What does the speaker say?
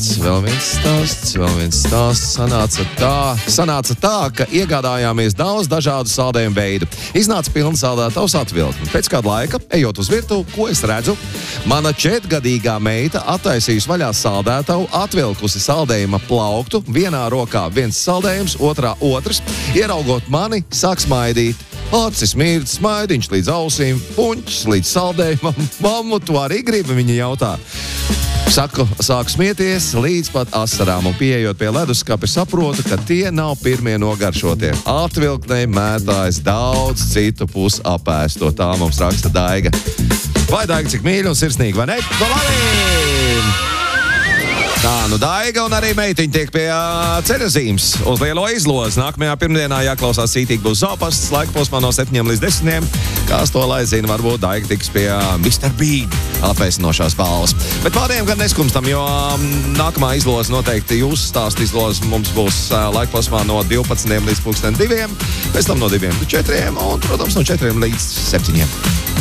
vēl viens stāsts. Sanāca tā, ka iegādājāmies daudz dažādu saldējumu veidu. Iznāca pilna saldētavas atvilkne. Pēc kāda laika, ejot uz virtuvi, ko es redzu? Mana 4-gadīgā meita attaisījusi vaļā saldētavu, atvilkusi saldējuma plauktu, vienā rokā viens saldējums, otrā otrs. Ieraugot mani, sāk smaidīt. Acis mirdz, smaidiņš līdz ausīm, puņķis līdz saldējumam. Mammu, tu arī gribi, viņa jautā. Saku, sāku smieties līdz pat asarām un pieejot pie leduskapa saprotu, ka tie nav pirmie nogaršotie. Atvilknei mētājas daudz citu pusi apēsto. Tā mums raksta Daiga. Vai Daiga cik mīļa un sirsnīga, vai ne? Labi! Tā, nu Daiga un arī meitiņa tiek pie ceļazīmes uz lielo izlozi. Nākamajā pirmdienā jāklausās cītīgi būs zopasts, laika posmā no 7 līdz 10. Kās to lai zina, varbūt Daiga tiks pie Mr. Bean atveicinošās balvas. Bet pārējiem gan neskumstam, jo nākamā izloze noteikti jūsu stāstu izloze mums būs laika posmā no 12 līdz 2, pēc tam no 2 līdz 4 un, protams, no 4 līdz 7.